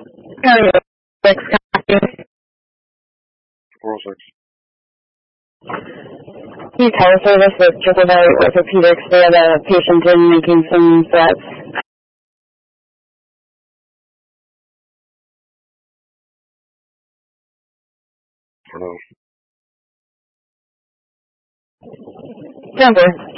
Please teleservice with Triple Valley Orthopedics. They have a patient in making some threats. Denver.